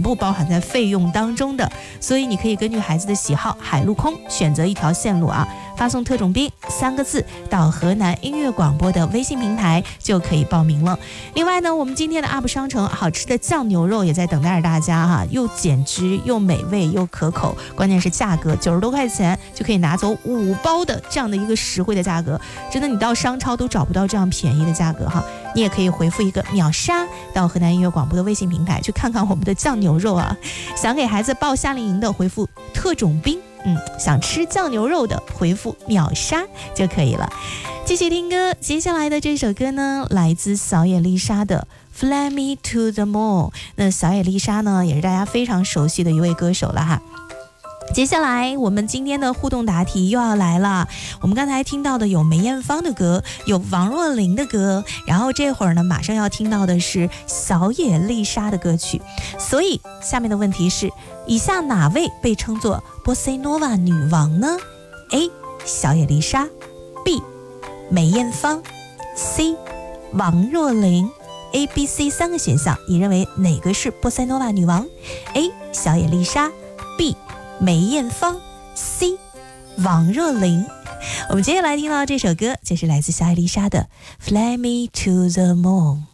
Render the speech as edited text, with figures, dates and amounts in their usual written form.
部包含在费用当中的，所以你可以根据孩子的喜好，海陆空选择一条线路啊，发送特种兵3个字到河南音乐广播的微信平台就可以报名了。另外呢，我们今天的 UP 商城好吃的酱牛肉也在等待着大家哈，又减脂又美味又可口，关键是价格90多块钱就可以拿走5包的这样的一个实惠的价格，真的你到商超都找不到这样便宜的价格哈。你也可以回复一个秒杀到河南音乐广播的微信平台去看看我们的酱牛肉啊。想给孩子报夏令营的回复特种兵，想吃酱牛肉的回复秒杀就可以了。继续听歌，接下来的这首歌呢，来自小野丽莎的 Fly Me to the Moon。 那小野丽莎呢，也是大家非常熟悉的一位歌手了哈。接下来我们今天的互动答题又要来了，我们刚才听到的有梅艳芳的歌，有王若琳的歌，然后这会儿呢马上要听到的是小野丽莎的歌曲，所以下面的问题是，以下哪位被称作波塞诺瓦女王呢？ A 小野丽莎， B 梅艳芳， C 王若琳。 A、B、C 3个选项，你认为哪个是波塞诺瓦女王？ A 小野丽莎， B 梅艳芳， C 王若琳。我们接下来听到这首歌就是来自小野丽莎的 Fly Me to the Moon。